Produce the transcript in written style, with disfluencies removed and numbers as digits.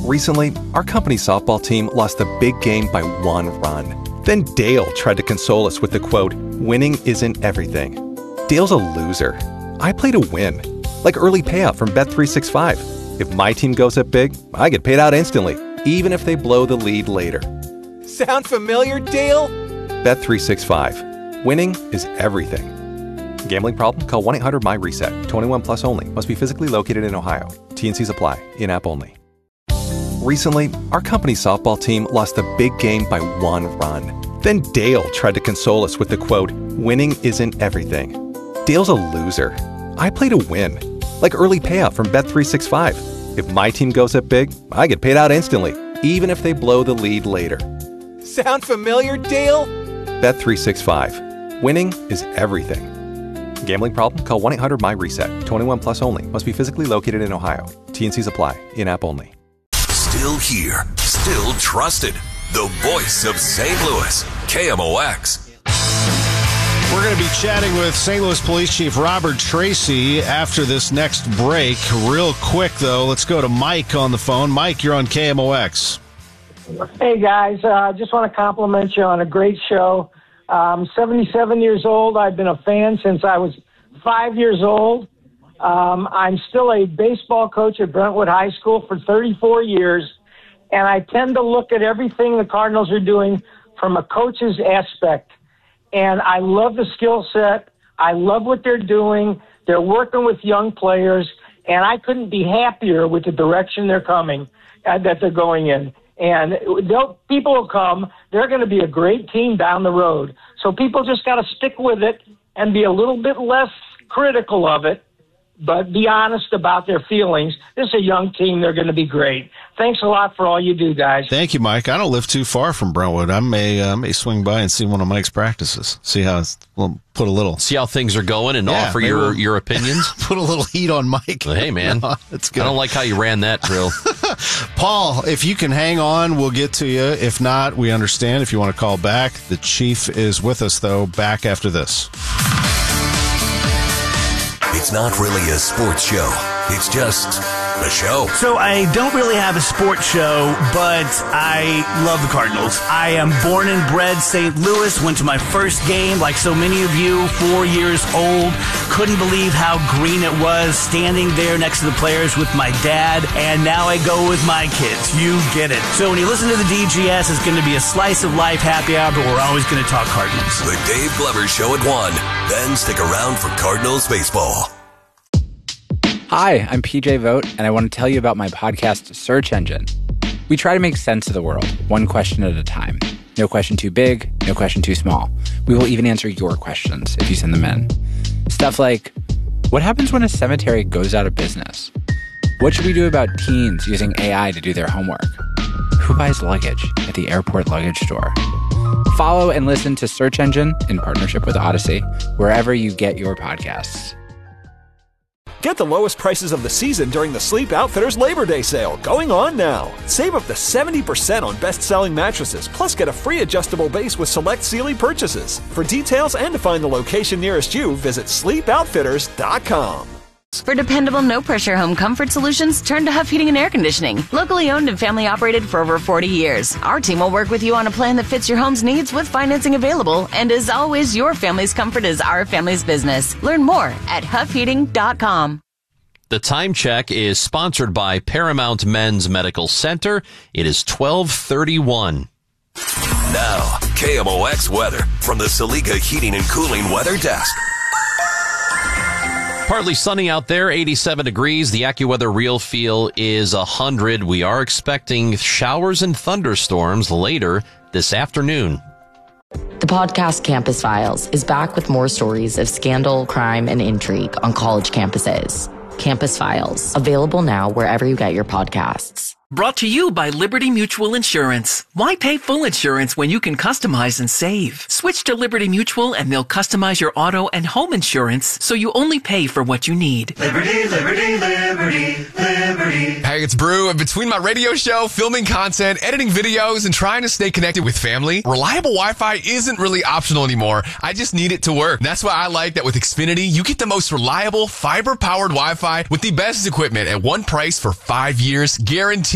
Recently, our company softball team lost a big game by 1 run. Then Dale tried to console us with the quote, "Winning isn't everything." Dale's a loser. I play to win. Like early payout from Bet365. If my team goes up big, I get paid out instantly, even if they blow the lead later. Sound familiar, Dale? Bet365. Winning is everything. Gambling problem? Call 1-800-MY-RESET. 21 plus only. Must be physically located in Ohio. T&Cs apply. In-app only. Recently, our company softball team lost a big game by 1 run. Then Dale tried to console us with the quote, "Winning isn't everything." Dale's a loser. I play to win. Like early payout from Bet365. If my team goes up big, I get paid out instantly, even if they blow the lead later. Sound familiar, Dale? Bet365. Winning is everything. Gambling problem? Call 1-800-MY-RESET. 21 plus only. Must be physically located in Ohio. T&Cs apply. In-app only. Still here. Still trusted. The voice of St. Louis. KMOX. We're going to be chatting with St. Louis Police Chief Robert Tracy after this next break. Real quick, though, let's go to Mike on the phone. Mike, you're on KMOX. Hey, guys. I just want to compliment you on a great show. I'm 77 years old. I've been a fan since I was 5 years old. I'm still a baseball coach at Brentwood High School for 34 years, and I tend to look at everything the Cardinals are doing from a coach's aspect. And I love the skill set. I love what they're doing. They're working with young players, and I couldn't be happier with the direction they're coming, that they're going in. And people will come. They're going to be a great team down the road. So people just got to stick with it and be a little bit less critical of it, but be honest about their feelings. This is a young team. They're going to be great. Thanks a lot for all you do, guys. Thank you, Mike. I don't live too far from Brentwood. I may swing by and see one of Mike's practices. See how we'll put a little. See how things are going and offer your opinions. Put a little heat on Mike. Well, hey, man. No, that's good. I don't like how you ran that drill. Paul, if you can hang on, we'll get to you. If not, we understand if you want to call back. The Chief is with us, though, back after this. It's not really a sports show. It's just a show. So I don't really have a sports show, but I love the Cardinals. I am born and bred St. Louis, went to my first game like so many of you, 4 years old. Couldn't believe how green it was standing there next to the players with my dad, and now I go with my kids. You get it. So when you listen to the DGS, it's going to be a slice of life happy hour, but we're always going to talk Cardinals. The Dave Glover Show at 1. Then stick around for Cardinals baseball. Hi, I'm PJ Vogt, and I want to tell you about my podcast, Search Engine. We try to make sense of the world, one question at a time. No question too big, no question too small. We will even answer your questions if you send them in. Stuff like, what happens when a cemetery goes out of business? What should we do about teens using AI to do their homework? Who buys luggage at the airport luggage store? Follow and listen to Search Engine in partnership with Odyssey, wherever you get your podcasts. Get the lowest prices of the season during the Sleep Outfitters Labor Day sale, going on now. Save up to 70% on best-selling mattresses, plus get a free adjustable base with select Sealy purchases. For details and to find the location nearest you, visit sleepoutfitters.com. For dependable, no-pressure home comfort solutions, turn to Huff Heating and Air Conditioning. Locally owned and family-operated for over 40 years. Our team will work with you on a plan that fits your home's needs with financing available. And as always, your family's comfort is our family's business. Learn more at huffheating.com. The Time Check is sponsored by Paramount Men's Medical Center. It is 12:31. Now, KMOX weather from the Saliga Heating and Cooling Weather Desk. Partly sunny out there, 87 degrees. The AccuWeather Real Feel is 100. We are expecting showers and thunderstorms later this afternoon. The podcast Campus Files is back with more stories of scandal, crime, and intrigue on college campuses. Campus Files, available now wherever you get your podcasts. Brought to you by Liberty Mutual Insurance. Why pay full insurance when you can customize and save? Switch to Liberty Mutual and they'll customize your auto and home insurance so you only pay for what you need. Liberty, liberty, liberty, liberty. Hey, it's Brew. And between my radio show, filming content, editing videos, and trying to stay connected with family, reliable Wi-Fi isn't really optional anymore. I just need it to work. That's why I like that with Xfinity, you get the most reliable, fiber-powered Wi-Fi with the best equipment at one price for 5 years, guaranteed.